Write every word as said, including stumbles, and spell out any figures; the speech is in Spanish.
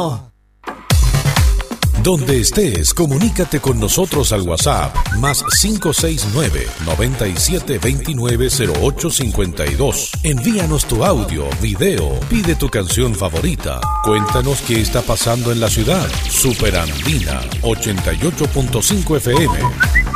Donde estés, comunícate con nosotros al WhatsApp más cinco seis nueve, nueve siete dos nueve, cero ocho cinco dos. Envíanos tu audio, video, pide tu canción favorita. Cuéntanos qué está pasando en la ciudad. Super Andina ochenta y ocho punto cinco F M.